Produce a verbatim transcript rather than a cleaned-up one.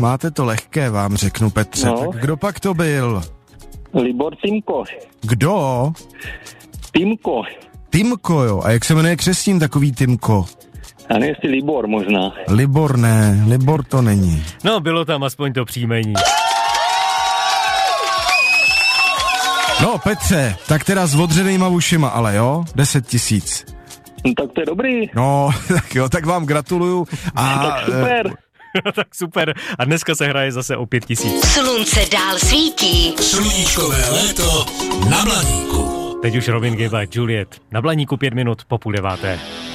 máte to lehké, vám řeknu, Petře. No. Tak kdo pak to byl? Libor Timko. Kdo? Timko. Timko, jo. A jak se jmenuje křestím takový Timko? A ne, jestli Libor možná. Libor ne, Libor to není. No, bylo tam aspoň to příjmení. No, Petře, tak teda s odřenýma ušima, ale jo, deset tisíc. No, tak to je dobrý. No, tak jo, tak vám gratuluju. A, tak super. No, tak super. A dneska se hraje zase o pět tisíc. Slunce dál svítí. Sluníčkové léto na Blaníku. Teď už Robin Gibb a Juliet. Na Blaníku pět minut po půl deváté.